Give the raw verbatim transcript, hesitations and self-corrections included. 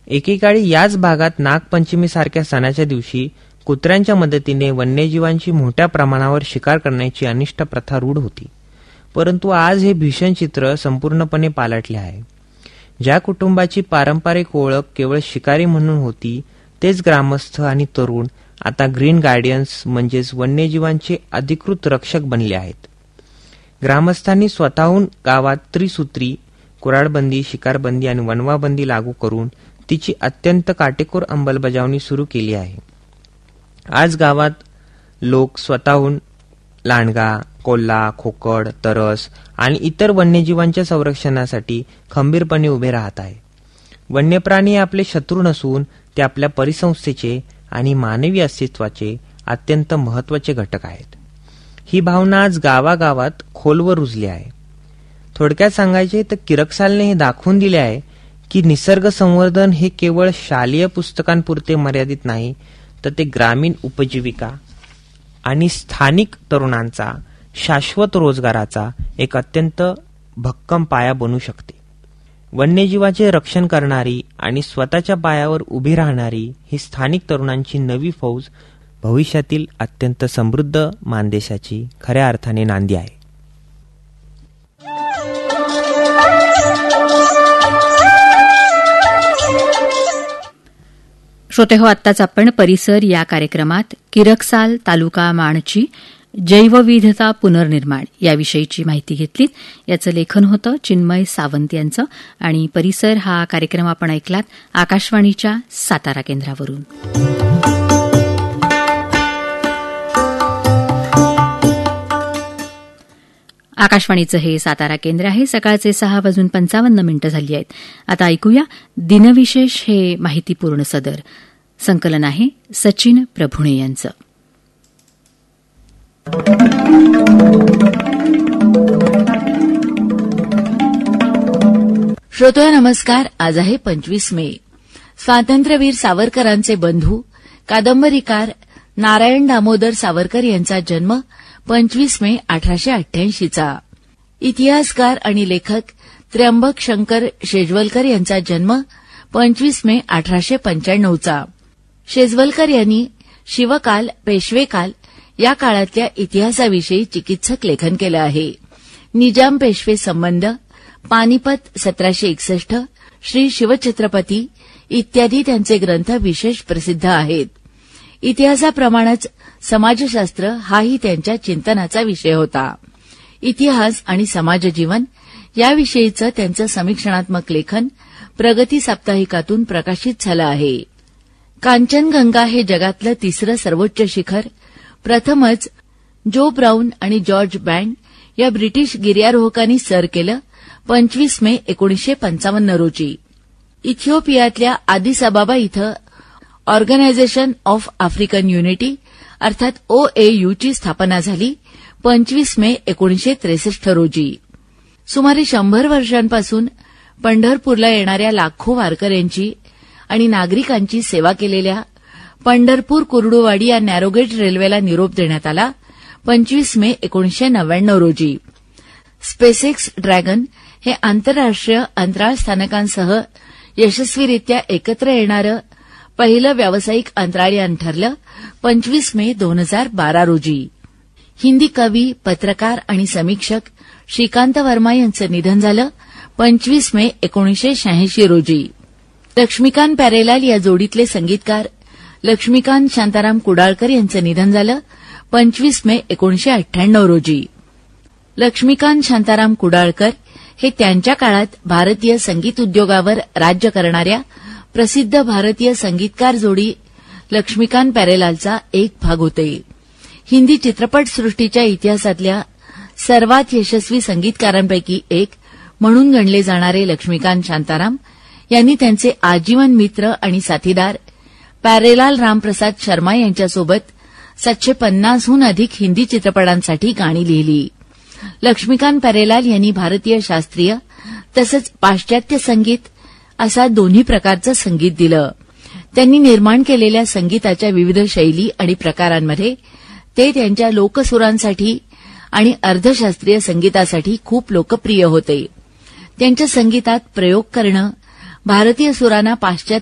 एकेकाळी याच भागात नागपंचमीसारख्या सणाच्या दिवशी कुत्र्यांच्या मदतीने वन्यजीवांची मोठ्या प्रमाणावर शिकार करण्याची अनिष्ट प्रथा रूढ होती. परंतु आज हे भीषण चित्र संपूर्णपणे पालटले आहे. ज्या कुटुंबाची पारंपरिक ओळख केवळ शिकारी म्हणून होती, तेच ग्रामस्थ आणि तरुण आता ग्रीन गार्डियन्स म्हणजेच वन्यजीवांचे अधिकृत रक्षक बनले आहेत. ग्रामस्थांनी स्वतःहून गावात त्रिसूत्री, कुऱ्हाडबंदी, शिकारबंदी आणि वणवाबंदी लागू करून तिची अत्यंत काटेकोर अंमलबजावणी सुरू केली आहे. आज गावात लोक स्वतःहून लांडगा, कोल्हा, खोकड, तरस आणि इतर वन्यजीवांच्या संरक्षणासाठी खंबीरपणे उभे राहत आहे. वन्यप्राणी हे आपले शत्रू नसून ते आपल्या परिसंस्थेचे आणि मानवी अस्तित्वाचे अत्यंत महत्वाचे घटक आहेत. ही भावना आज गावागावात खोलवर रुजली आहे. थोडक्यात सांगायचे तर किरकसालने हे दाखवून दिले आहे की निसर्ग संवर्धन हे केवळ शालेय पुस्तकांपुरते मर्यादित नाही, तर ते ग्रामीण उपजीविका आणि स्थानिक तरुणांचा शाश्वत रोजगाराचा एक अत्यंत भक्कम पाया बनू शकते. वन्यजीवाचे रक्षण करणारी आणि स्वतःच्या पायावर उभी राहणारी ही स्थानिक तरुणांची नवी फौज भविष्यातील अत्यंत समृद्ध मानदेशाची खऱ्या अर्थाने नांदी आहे. श्रोते हो, आत्ताच आपण परिसर या कार्यक्रमात किरकसाल तालुका माणची जैवविविधता पुनर्निर्माण याविषयीची माहिती घेतलीत. याचं लेखन होतं चिन्मय सावंत यांचं आणि परिसर हा कार्यक्रम आपण ऐकलात आकाशवाणीच्या सातारा केंद्रावरून. आकाशवाणीचं हे सातारा केंद्र आहे. सकाळचे सहा वाजून पंचावन्न मिनिटं झाली आहेत. आता ऐकूया दिनविशेष हे माहितीपूर्ण सदर. संकलन आहे सचिन प्रभुणे यांचं. श्रोतोय नमस्कार. आज आहे पंचवीस मे. स्वातंत्र्यवीर सावरकरांचे बंधू कादंबरीकार नारायण दामोदर सावरकर यांचा जन्म पंचवीस मे अठराशे अठ्ठ्याऐंशीचा. इतिहासकार आणि लेखक त्र्यंबक शंकर शेजवलकर यांचा जन्म पंचवीस मे अठराशे पंच्याण्णवचा. शेजवलकर यांनी शिवकाल, पेशवेकाल या काळातल्या इतिहासाविषयी चिकित्सक लेखन केलं आहे. निजाम पेशवे संबंध, पानिपत सतराशे एकसष्ट, श्री शिवछत्रपती इत्यादी त्यांचे ग्रंथ विशेष प्रसिद्ध आहेत. इतिहासाप्रमाणेच समाजशास्त्र हाही त्यांच्या चिंतनाचा विषय होता. इतिहास आणि समाजजीवन याविषयीचं त्यांचं समीक्षणात्मक लेखन प्रगती साप्ताहिकातून प्रकाशित झालं आहे. कांचनगंगा हे जगातलं तिसरं सर्वोच्च शिखर प्रथमच जो ब्राऊन आणि जॉर्ज बँड या ब्रिटिश गिर्यारोहकांनी सर केलं पंचवीस मे एकोणीसशे पंचावन्न रोजी. इथिओपियातल्या आदिस अबाबा इथं ऑर्गनायझेशन ऑफ आफ्रिकन युनिटी अर्थात ओएयूची स्थापना झाली पंचवीस मे एकोणीसशे त्रेसष्ट रोजी. सुमारे शंभर वर्षांपासून पंढरपूरला येणाऱ्या लाखो वारकऱ्यांची आणि नागरिकांची सेवा केलेल्या पंढरपूर कुर्डुवाडी या नॅरोगेज रेल्वेला निरोप देण्यात आला पंचवीस मे एकोणीसशे नव्याण्णव रोजी. स्पेसएक्स ड्रॅगन हे आंतरराष्ट्रीय अंतराळ स्थानकांसह यशस्वीरित्या एकत्र येणारं पहिलं व्यावसायिक अंतराळयान ठरलं पंचवीस मे दोन हजार बारा रोजी. हिंदी कवी, पत्रकार आणि समीक्षक श्रीकांत वर्मा यांचं निधन झालं पंचवीस मे एकोणीसशे शहाऐंशी रोजी. लक्ष्मीकांत प्यारेलाल या जोडीतले संगीतकार लक्ष्मीकांत शांताराम कुडाळकर यांचं निधन झालं पंचवीस मे एकोणीसशे अठ्ठ्याण्णव रोजी. लक्ष्मीकांत शांताराम कुडाळकर हे त्यांच्या काळात भारतीय संगीत उद्योगावर राज्य करणाऱ्या प्रसिद्ध भारतीय संगीतकार जोडी लक्ष्मीकांत प्यारेलालचा एक भाग होते. हिंदी चित्रपटसृष्टीच्या इतिहासातल्या सर्वात यशस्वी संगीतकारांपैकी एक म्हणून गणले जाणारे लक्ष्मीकांत शांताराम यांनी त्यांचे आजीवन मित्र आणि साथीदार प्यारेलाल रामप्रसाद शर्मा यांच्यासोबत सातशे पन्नासहून अधिक हिंदी चित्रपटांसाठी गाणी लिहिली. लक्ष्मीकांत प्यारेलाल यांनी भारतीय शास्त्रीय तसंच पाश्चात्य संगीत असा दोन्ही प्रकारचं संगीत दिलं. त्यांनी निर्माण केलेल्या संगीताच्या विविध शैली आणि प्रकारांमध्ये ते त्यांच्या लोकसुरांसाठी आणि अर्धशास्त्रीय संगीतासाठी खूप लोकप्रिय होते. त्यांच्या संगीतात प्रयोग करणं, भारतीय सुरांना पाश्चात्य